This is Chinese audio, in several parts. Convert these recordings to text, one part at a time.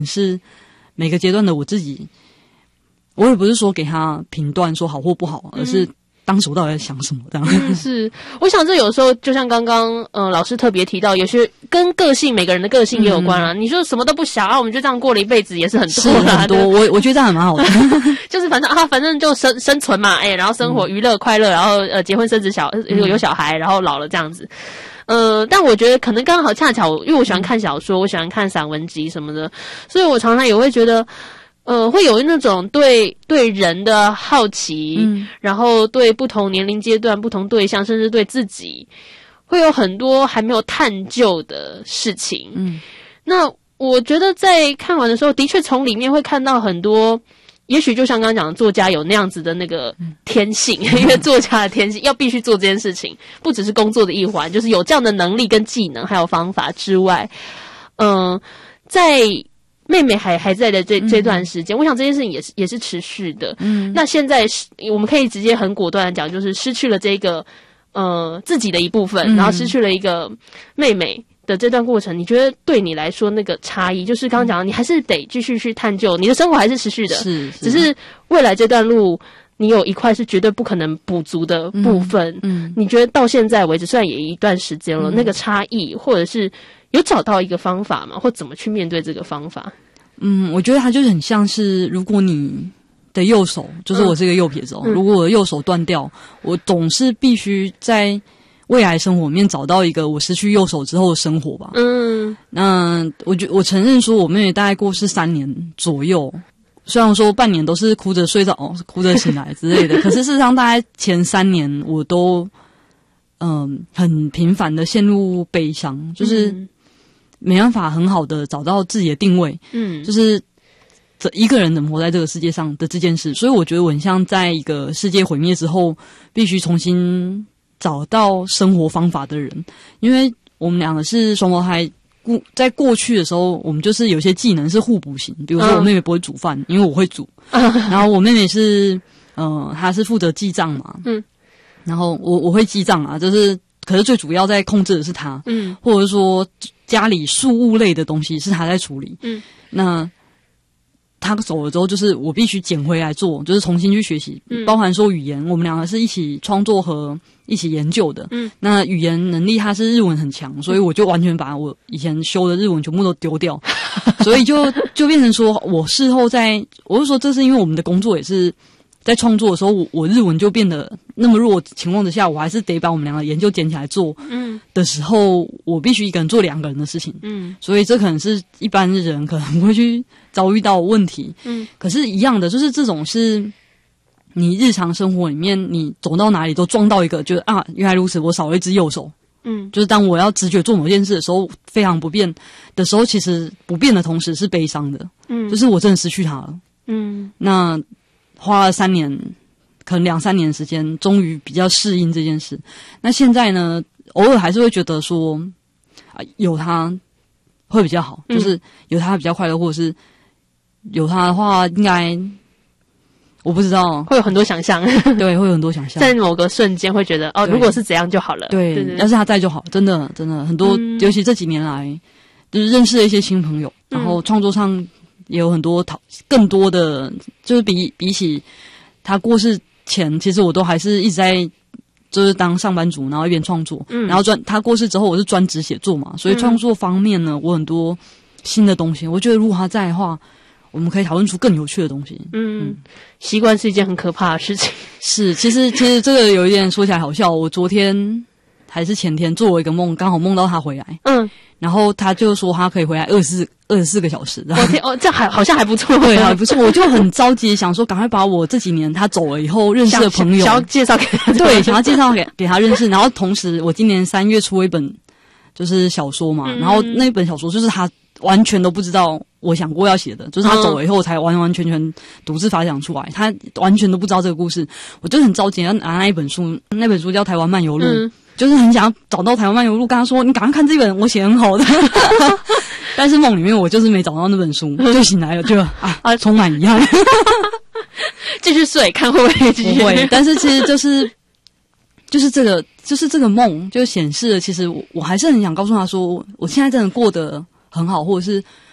是每个阶段的我自己，我也不是说给他评断说好或不好，而是当时我到底在想什么这样。 是，我想这有时候就像刚刚老师特别提到，有些跟个性每个人的个性也有关啦。你说什么都不想啊，我们就这样过了一辈子也是很多啦， 很多。我觉得这样还蛮好的， 就是反正就生存嘛，然后生活娱乐快乐，然后结婚生子有小孩，然后老了这样子。但我觉得可能刚好恰巧，因为我喜欢看小说，我喜欢看散文集什么的，所以我常常也会觉得会有那种对人的好奇，然后对不同年龄阶段、不同对象，甚至对自己，会有很多还没有探究的事情。那我觉得在看完的时候，的确从里面会看到很多，也许就像刚刚讲的，作家有那样子的那个天性，因为作家的天性要必须做这件事情，不只是工作的一环，就是有这样的能力跟技能还有方法之外，在妹妹还在的这段时间，我想这件事情也是持续的。那现在我们可以直接很果断的讲，就是失去了这个自己的一部分，然后失去了一个妹妹的这段过程，你觉得对你来说那个差异，就是刚刚讲的，你还是得继续去探究，你的生活还是持续的，只是未来这段路，你有一块是绝对不可能补足的部分。你觉得到现在为止，虽然也一段时间了，那个差异，或者是有找到一个方法吗？或怎么去面对这个方法？ 我觉得它就是很像是，如果你的右手，就是我是一个右撇子如果我的右手断掉，我总是必须在未来生活里面找到一个我失去右手之后的生活吧。那我承认说，我妹妹大概过世3年左右，虽然说半年都是哭着睡着，哭着醒来之类的，可是事实上大概前3年我都很频繁的陷入悲伤，就是没办法很好的找到自己的定位，就是一个人能活在这个世界上的这件事，所以我觉得我很像在一个世界毁灭之后，必须重新找到生活方法的人，因为我们两个是双胞胎，在过去的时候，我们就是有些技能是互补型，比如说我妹妹不会煮饭，因为我会煮，然后我妹妹是她是负责记账嘛，然后我会记账啊，就是可是最主要在控制的是她，或者说家里事务类的东西是她在处理，那他走了之后，就是我必须捡回来做，就是重新去学习，包含说语言，我们两个是一起创作和一起研究的。那语言能力他是日文很强，所以我就完全把我以前修的日文全部都丢掉，所以就变成说我事后我就说这是因为我们的工作也是在创作的时候，我日文就变得那么弱情况之下，我还是得把我们两个研究捡起来做。的时候，我必须一个人做2个人的事情。所以这可能是一般人可能不会去遭遇到的问题。可是一样的，就是这种是你日常生活里面，你走到哪里都撞到一个，就是原来如此，我少了一只右手。就是当我要直觉做某件事的时候，非常不便的时候，其实不便的同时是悲伤的。就是我真的失去它了。那花了3年，可能2-3年的时间，终于比较适应这件事。那现在呢，偶尔还是会觉得说，有它会比较好，就是有它比较快乐，或者是有它的话，应该我不知道， 会有很多想象， 对，会有很多想象， 在某个瞬间会觉得如果是怎样就好了， 对，要是他在就好，真的很多，尤其这几年来，就是认识了一些新朋友，然后创作上也有很多更多的，就是比起他过世前，其实我都还是一直在就是当上班族，然后一边创作，然后他过世之后，我是专职写作嘛，所以创作方面呢，我很多新的东西，我觉得如果他在的话，我们可以讨论出更有趣的东西。 习惯是一件很可怕的事情。是， 其实这个有一点说起来好笑，我昨天还是前天做了一个梦，刚好梦到他回来，然后他就说他可以回来24个小时。 这样好像还不错， 对，还不错。我就很着急，想说赶快把我这几年他走了以后认识的朋友， 想要介绍给他， 对，想要介绍给他认识。然后同时，我今年3月出了一本就是小说嘛，然后那本小说就是他完全都不知道我想过要写的，就是他走了以后我才完完全全独自发想出来，他完全都不知道这个故事。我就很着急要拿那一本书，那本书叫《台湾漫游录》，就是很想要找到《台湾漫游录》，跟他说你赶快看这本，我写很好的。但是梦里面我就是没找到那本书，就醒来了就充满遗憾。 继续睡，看会不会继续。 不会，但是其实就是这个梦就显示了，其实我还是很想告诉他说，我现在真的过得很好，或者是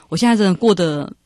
我现在真的过得